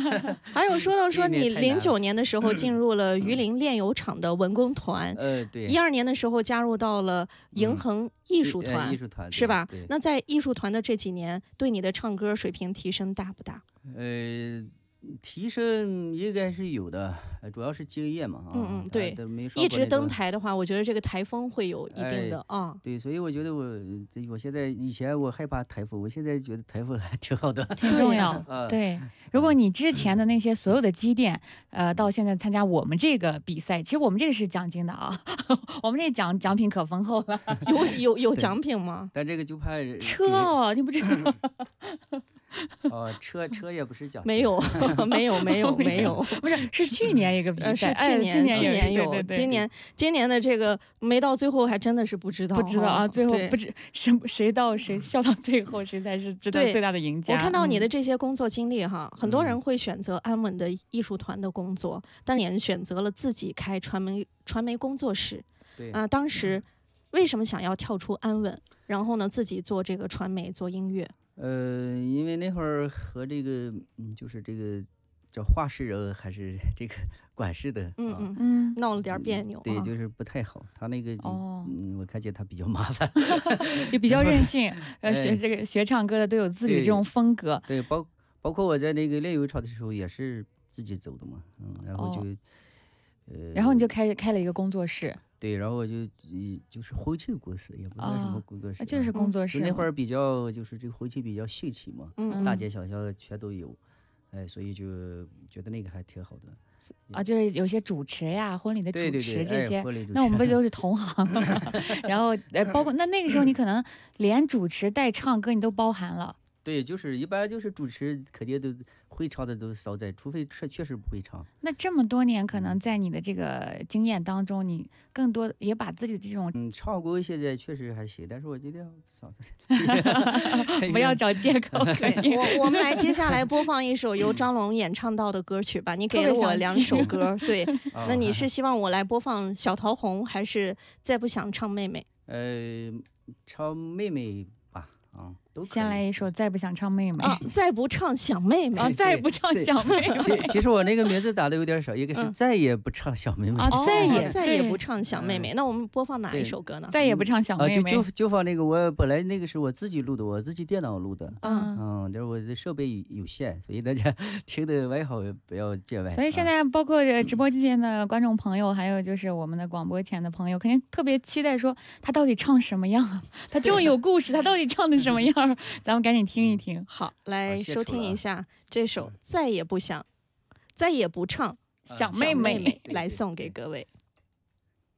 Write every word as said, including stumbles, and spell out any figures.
还有说到说你零九年的时候进入了榆林炼油厂的文工团， 呃，对， 一二年的时候加入到了银恒艺术团， 嗯、艺术团是吧？那在艺术团的这几年，对你的唱歌水平提升大不大？ 呃。提升应该是有的，主要是经验嘛。啊、 嗯嗯，对， 那个、 一直登台的话，我觉得这个台风会有一定的啊、 哎。对，所以我觉得我我现在以前我害怕台风，我现在觉得台风还挺好的， 挺重要。 啊、 对，如果你之前的那些所有的积淀，呃，到现在参加我们这个比赛，其实我们这个是奖金的啊，我们这奖奖品可丰厚了。 有有有奖品吗？ 但这个就怕车哦，你不知道。 哦，车车也不是奖， 没有，没有，没有，没有， 不是，是去年一个比赛， 是去年，去年年有， 对对对， 今年今年的这个没到最后，还真的是不知道， 不知道啊，最后不知谁谁到谁笑到最后，谁才是知道最大的赢家。 我看到你的这些工作经历哈，嗯、很多人会选择安稳的艺术团的工作，但你选择了自己开传媒传媒工作室。 对啊、呃，当时为什么想要跳出安稳，然后呢自己做这个传媒做音乐？ 呃，因为那会儿和这个，嗯，就是这个叫画室人还是这个管事的， 嗯嗯嗯，闹了点别扭、啊， 对，就是不太好。他那个， 哦， 嗯，我看见他比较麻烦， 也比较任性。呃，学这个学唱歌的都有自己的这种风格。 对，对包包括我在那个炼油厂的时候也是自己走的嘛，嗯，然后就， 哦、 呃， 然后你就开开了一个工作室。 对，然后我就就是婚庆公司，也不算什么工作室， 啊、就是工作室。 那会儿比较就是这个婚庆比较兴起嘛， 嗯， 大街小巷全都有，哎，所以就觉得那个还挺好的。 啊，就是有些主持呀，婚礼的主持这些， 对对对， 那我们不就是同行吗？然后呃，包括那那个时候你可能连主持带唱歌你都包含了。 对，就是一般就是主持肯定都会唱的都少在，除非确确实不会唱。 那这么多年，可能在你的这个经验当中，你更多也把自己的这种嗯唱功现在确实还行，但是我今天嗓子不要找借口。 对，我我们来接下来播放一首由张龙演唱到的歌曲吧。你给了我两首歌，对，那你是希望我来播放《小桃红》，还是再不想唱妹妹？ 呃，唱妹妹吧，啊。 先来一首再不想唱妹妹啊，再不唱小妹妹啊，再不唱小妹妹。 其其实我那个名字打的有点少，一个是再也不唱小妹妹啊，再也再也不唱小妹妹。那我们播放哪一首歌呢？ 再也不唱小妹妹， 啊、就就就放那个，我本来那个是我自己录的，我自己电脑录的， 嗯嗯，就是我的设备有限，所以大家听的外好不要见外。 所以现在包括直播间的观众朋友，还有就是我们的广播前的朋友，肯定特别期待说他到底唱什么样啊？他这么有故事，他到底唱的什么样？咱们赶紧听一听。 好，来收听一下这首再也不想再也不唱小妹妹， 来送给各位。